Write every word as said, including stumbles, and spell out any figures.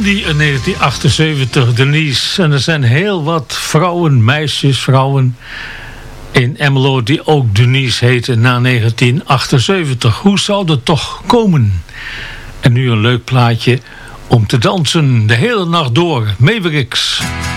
Blondie in negentien achtenzeventig, Denise. En er zijn heel wat vrouwen, meisjes, vrouwen in Emmeloord die ook Denise heten na negentien achtenzeventig. Hoe zou dat toch komen? En nu een leuk plaatje om te dansen de hele nacht door. Mavericks.